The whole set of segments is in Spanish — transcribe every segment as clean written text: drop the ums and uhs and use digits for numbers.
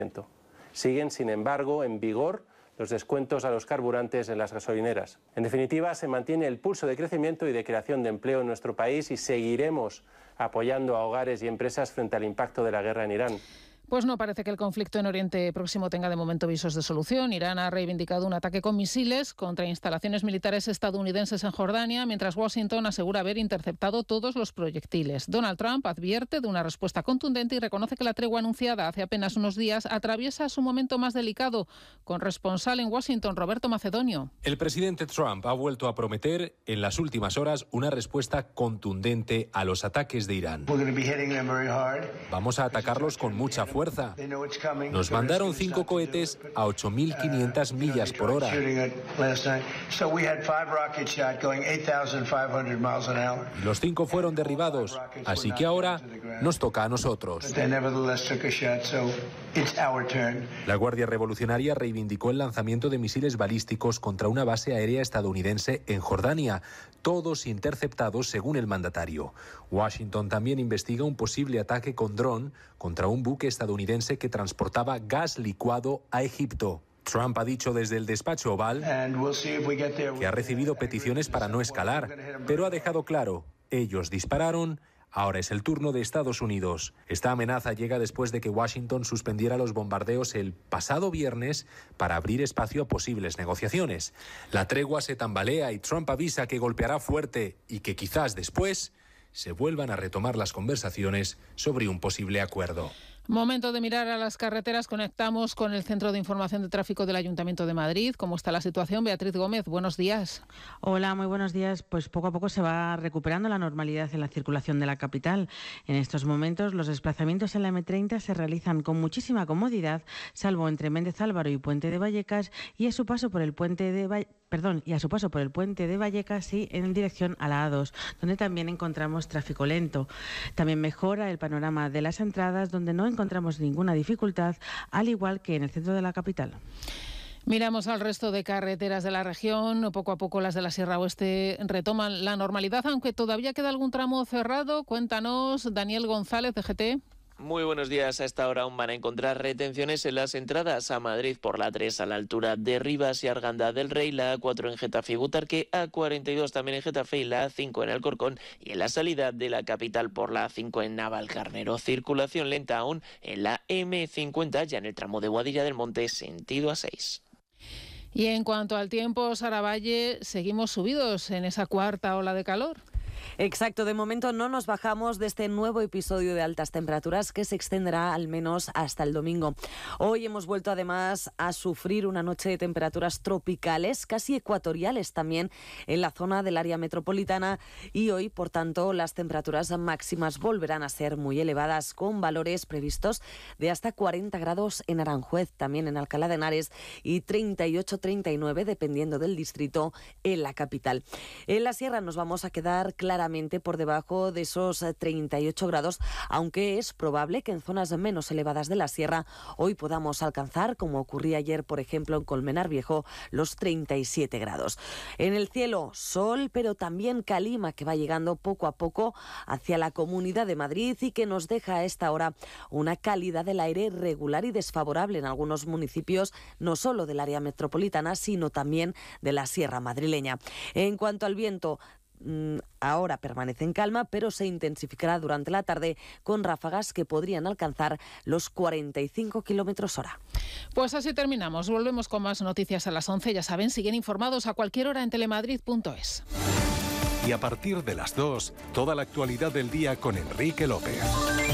Siguen, sin embargo, en vigor los descuentos a los carburantes en las gasolineras. En definitiva, se mantiene el pulso de crecimiento y de creación de empleo en nuestro país y seguiremos apoyando a hogares y empresas frente al impacto de la guerra en Irán. Pues no parece que el conflicto en Oriente Próximo tenga de momento visos de solución. Irán ha reivindicado un ataque con misiles contra instalaciones militares estadounidenses en Jordania, mientras Washington asegura haber interceptado todos los proyectiles. Donald Trump advierte de una respuesta contundente y reconoce que la tregua anunciada hace apenas unos días atraviesa su momento más delicado. Corresponsal en Washington, Roberto Macedonio. El presidente Trump ha vuelto a prometer en las últimas horas una respuesta contundente a los ataques de Irán. Vamos a atacarlos con mucha fuerza. Nos mandaron 5 cohetes a 8.500 millas por hora. Y los 5 fueron derribados, así que ahora nos toca a nosotros. La Guardia Revolucionaria reivindicó el lanzamiento de misiles balísticos contra una base aérea estadounidense en Jordania, todos interceptados según el mandatario. Washington también investiga un posible ataque con dron contra un buque estadounidense que transportaba gas licuado a Egipto. Trump ha dicho desde el despacho Oval que ha recibido peticiones para no escalar, pero ha dejado claro, ellos dispararon. Ahora es el turno de Estados Unidos. Esta amenaza llega después de que Washington suspendiera los bombardeos el pasado viernes para abrir espacio a posibles negociaciones. La tregua se tambalea y Trump avisa que golpeará fuerte y que quizás después se vuelvan a retomar las conversaciones sobre un posible acuerdo. Momento de mirar a las carreteras. Conectamos con el Centro de Información de Tráfico del Ayuntamiento de Madrid. ¿Cómo está la situación? Beatriz Gómez, buenos días. Hola, muy buenos días. Pues poco a poco se va recuperando la normalidad en la circulación de la capital. En estos momentos los desplazamientos en la M30 se realizan con muchísima comodidad, salvo entre Méndez Álvaro y Puente de Vallecas, y a su paso por el Puente de Vallecas, sí, en dirección a la A2, donde también encontramos tráfico lento. También mejora el panorama de las entradas, donde no encontramos ninguna dificultad, al igual que en el centro de la capital. Miramos al resto de carreteras de la región. Poco a poco las de la Sierra Oeste retoman la normalidad, aunque todavía queda algún tramo cerrado. Cuéntanos, Daniel González, de GT. Muy buenos días. A esta hora aún van a encontrar retenciones en las entradas a Madrid por la 3 a la altura de Rivas y Arganda del Rey, la A4 en Getafe y Butarque, A42 también en Getafe y la A5 en Alcorcón, y en la salida de la capital por la A5 en Navalcarnero. Circulación lenta aún en la M50, ya en el tramo de Boadilla del Monte, sentido A6. Y en cuanto al tiempo, Sara Valle, seguimos subidos en esa cuarta ola de calor. Exacto, de momento no nos bajamos de este nuevo episodio de altas temperaturas que se extenderá al menos hasta el domingo. Hoy hemos vuelto además a sufrir una noche de temperaturas tropicales, casi ecuatoriales también en la zona del área metropolitana, y hoy, por tanto, las temperaturas máximas volverán a ser muy elevadas, con valores previstos de hasta 40 grados en Aranjuez, también en Alcalá de Henares, y 38-39 dependiendo del distrito en la capital. En la sierra nos vamos a quedar claramente por debajo de esos 38 grados, aunque es probable que en zonas menos elevadas de la sierra hoy podamos alcanzar, como ocurría ayer, por ejemplo, en Colmenar Viejo, los 37 grados. En el cielo, sol, pero también calima, que va llegando poco a poco hacia la Comunidad de Madrid y que nos deja a esta hora una calidad del aire regular y desfavorable en algunos municipios, no solo del área metropolitana, sino también de la sierra madrileña. En cuanto al viento, ahora permanece en calma, pero se intensificará durante la tarde con ráfagas que podrían alcanzar los 45 kilómetros hora. Pues así terminamos. Volvemos con más noticias a las 11. Ya saben, siguen informados a cualquier hora en telemadrid.es. Y a partir de las 2, toda la actualidad del día con Enrique López.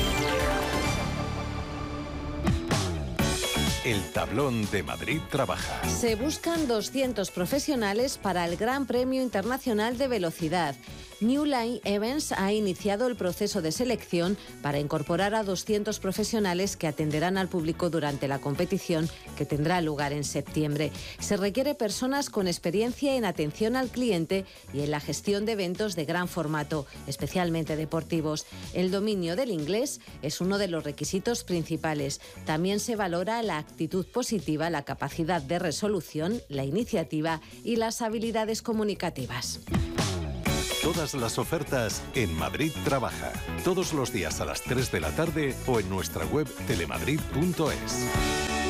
El tablón de Madrid trabaja. Se buscan 200 profesionales para el Gran Premio Internacional de Velocidad. New Line Events ha iniciado el proceso de selección para incorporar a 200 profesionales que atenderán al público durante la competición, que tendrá lugar en septiembre. Se requiere personas con experiencia en atención al cliente y en la gestión de eventos de gran formato, especialmente deportivos. El dominio del inglés es uno de los requisitos principales. También se valora la actitud positiva, la capacidad de resolución, la iniciativa y las habilidades comunicativas. todas las ofertas en Madrid Trabaja. Todos los días a las 3 de la tarde o en nuestra web telemadrid.es.